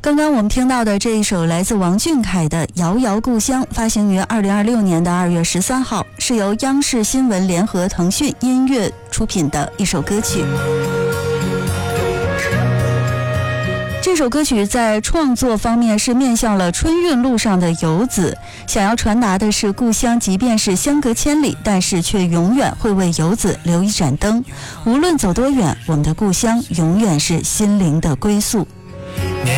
刚刚我们听到的这一首来自王俊凯的《遥遥故乡》，发行于2026年的2月13号，是由央视新闻联合腾讯音乐出品的一首歌曲。这首歌曲在创作方面是面向了春运路上的游子，想要传达的是故乡即便是相隔千里，但是却永远会为游子留一盏灯。无论走多远，我们的故乡永远是心灵的归宿。